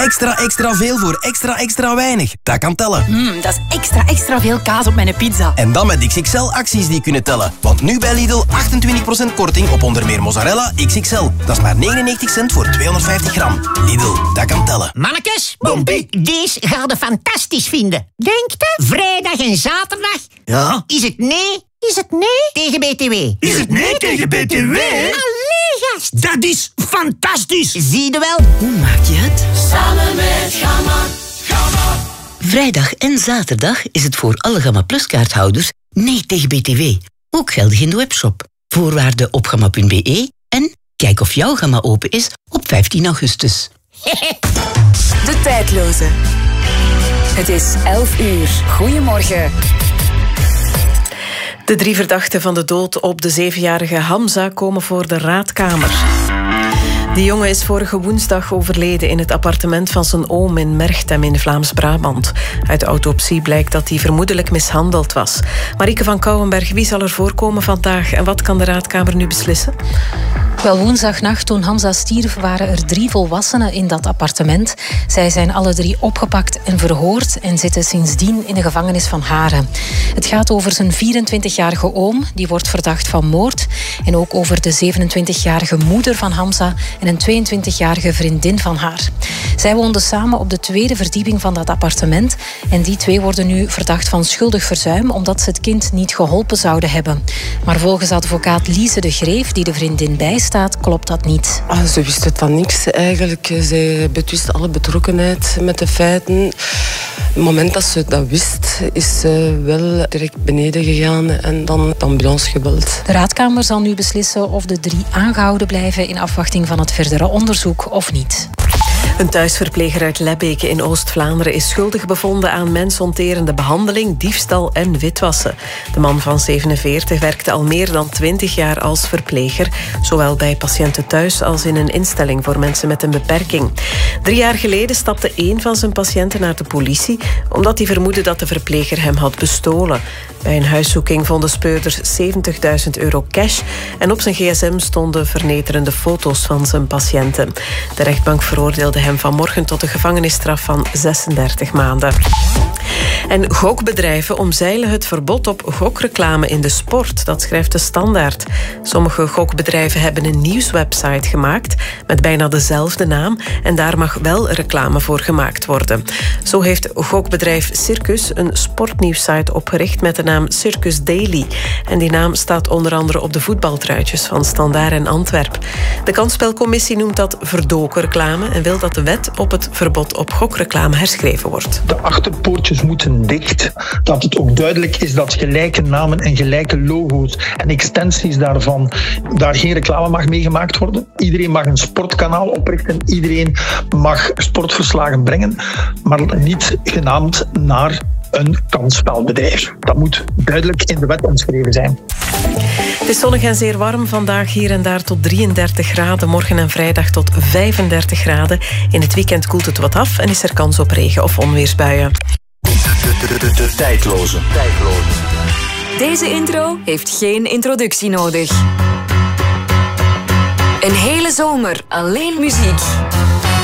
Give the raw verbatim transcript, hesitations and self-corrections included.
Extra, extra veel voor extra, extra weinig. Dat kan tellen. Mm, dat is extra, extra veel kaas op mijn pizza. En dan met X X L-acties die kunnen tellen. Want nu bij Lidl achtentwintig procent korting op onder meer mozzarella X X L. Dat is maar negenennegentig cent voor tweehonderdvijftig gram. Lidl, dat kan tellen. Mannekes, Bompie, deze gaat je fantastisch vinden. Denkt je? Vrijdag en zaterdag? Ja? Is het nee? Is het nee tegen B T W? Is het nee tegen B T W? Allee, gast. Dat is fantastisch. Zie je wel? Hoe maak je het? Samen met Gamma. Gamma. Vrijdag en zaterdag is het voor alle Gamma Plus kaarthouders nee tegen B T W. Ook geldig in de webshop. Voorwaarden op gamma punt b e en kijk of jouw Gamma open is op vijftien augustus. De tijdloze. Het is elf uur. Goedemorgen. De drie verdachten van de dood op de zevenjarige Hamza komen voor de raadkamer. De jongen is vorige woensdag overleden in het appartement van zijn oom in Merchtem in Vlaams-Brabant. Uit de autopsie blijkt dat hij vermoedelijk mishandeld was. Marieke van Kouwenberg, wie zal er voorkomen vandaag en wat kan de raadkamer nu beslissen? Wel, woensdagnacht toen Hamza stierf waren er drie volwassenen in dat appartement. Zij zijn alle drie opgepakt en verhoord en zitten sindsdien in de gevangenis van Haren. Het gaat over zijn vierentwintigjarige oom, die wordt verdacht van moord. En ook over de zevenentwintigjarige moeder van Hamza en een tweeëntwintigjarige vriendin van haar. Zij woonden samen op de tweede verdieping van dat appartement. En die twee worden nu verdacht van schuldig verzuim omdat ze het kind niet geholpen zouden hebben. Maar volgens advocaat Lise de Greef, die de vriendin bijstaat, klopt dat niet. Ah, ze wisten van niks eigenlijk. Zij betwist alle betrokkenheid met de feiten. Op het moment dat ze dat wist, is ze wel direct beneden gegaan en dan de ambulance gebeld. De raadkamer zal nu beslissen of de drie aangehouden blijven in afwachting van het verdere onderzoek of niet. Een thuisverpleger uit Lebbeke in Oost-Vlaanderen is schuldig bevonden aan mensonterende behandeling, diefstal en witwassen. De man van zevenenveertig werkte al meer dan twintig jaar als verpleger, zowel bij patiënten thuis als in een instelling voor mensen met een beperking. Drie jaar geleden stapte één van zijn patiënten naar de politie, omdat hij vermoedde dat de verpleger hem had bestolen. Bij een huiszoeking vonden speurders zeventigduizend euro cash en op zijn gsm stonden vernederende foto's van zijn patiënten. De rechtbank veroordeelde hem vanmorgen tot een gevangenisstraf van zesendertig maanden. En gokbedrijven omzeilen het verbod op gokreclame in de sport. Dat schrijft de Standaard. Sommige gokbedrijven hebben een nieuwswebsite gemaakt met bijna dezelfde naam en daar mag wel reclame voor gemaakt worden. Zo heeft gokbedrijf Circus een sportnieuwssite opgericht met de naam Circus Daily. En die naam staat onder andere op de voetbaltruitjes van Standaard en Antwerp. De kansspelcommissie noemt dat verdoken reclame en wil dat de wet op het verbod op gokreclame herschreven wordt. De achterpoortjes moeten dicht. Dat het ook duidelijk is dat gelijke namen en gelijke logo's en extensies daarvan, daar geen reclame mag mee gemaakt worden. Iedereen mag een sportkanaal oprichten. Iedereen mag sportverslagen brengen, maar niet genaamd naar een kansspelbedrijf. Dat moet duidelijk in de wet omschreven zijn. Het is zonnig en zeer warm vandaag, hier en daar tot drieëndertig graden. Morgen en vrijdag tot vijfendertig graden. In het weekend koelt het wat af en is er kans op regen- of onweersbuien. De, de, de, de, de tijdloze. tijdloze. Deze intro heeft geen introductie nodig. Een hele zomer alleen muziek.